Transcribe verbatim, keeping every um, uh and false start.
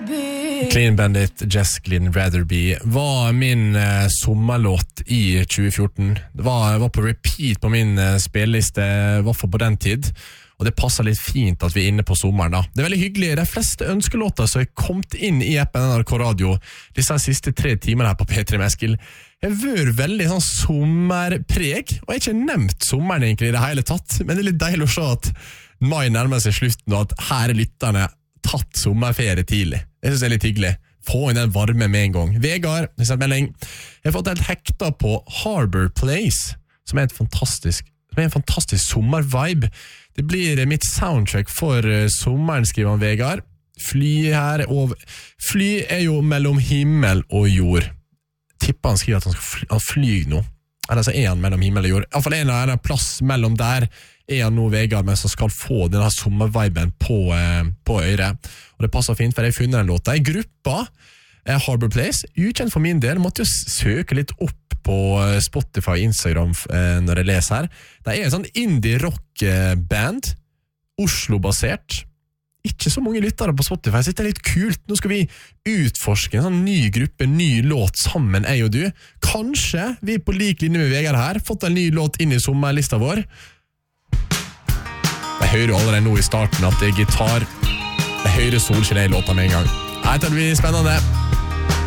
Clean Bandit, Jess Glynn, Rather Be var min eh, sommerlåt i tjue fjorten. Det var, var på repeat på min eh, spilleliste, i hvert fall på den tid. Og det passer litt fint at vi er inne på sommeren da. Det er veldig hyggelig. De fleste ønskelåter som er kommet inn i appen N R K Radio disse siste tre timene her på P tre med Eskil, jeg har vært veldig sånn sommerpreg, og jeg har ikke nevnt sommeren egentlig i det hele tatt, men det er litt deilig å se at mai nærmer seg slutten, og at her er lytterne tatt sommerferie tidlig. Jeg synes det er litt hyggelig. Få inn den varme med en gang. Vegard, jeg har melding. Jeg har fått helt hekta på Harbour Place, som er et fantastisk, som er en fantastisk sommervibe. Det blir mitt soundtrack for sommeren, skriver han Vegard. Fly her, og fly er jo mellom himmel og jord. Tipper han skriver at han skal fly, han flyg nå. Eller så er han mellom himmel og jord. I hvert fall en av en plass mellom der er han nå Vegard, men som skal få denne sommerviben på, eh, på øret. Og det passer fint, for jeg har funnet den låta. I gruppa eh, Harbour Place, ukjent for min del, måtte jo søke litt opp på Spotify og Instagram eh, når jeg leser her. Det er en sånn indie-rock-band, Oslo-basert. Ikke så mange lyttere på Spotify, så det er litt kult. Nå skal vi utforske en sånn ny gruppe, ny låt sammen, jeg og du. Kanskje vi på lik linje med Vegard her, fått en ny låt inn i sommerlista vår. Jeg hører jo allerede nå i starten at det er gitar. Jeg hører Solskjell i låta med en gang. Jeg tror det blir spennende.